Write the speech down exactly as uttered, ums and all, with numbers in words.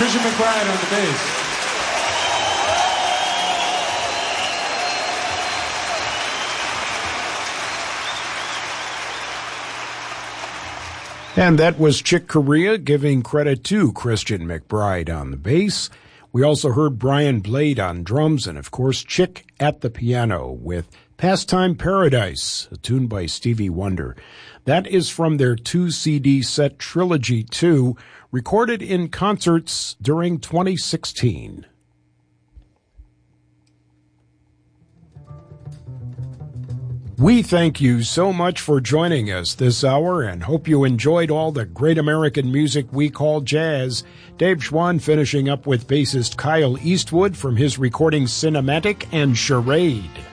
Christian McBride on the bass. And that was Chick Corea giving credit to Christian McBride on the bass. We also heard Brian Blade on drums and, of course, Chick at the piano with Pastime Paradise, a tune by Stevie Wonder. That is from their two C D set Trilogy two, recorded in concerts during twenty sixteen. We thank you so much for joining us this hour and hope you enjoyed all the great American music we call jazz. Dave Schwann finishing up with bassist Kyle Eastwood from his recording Cinematic and Charade.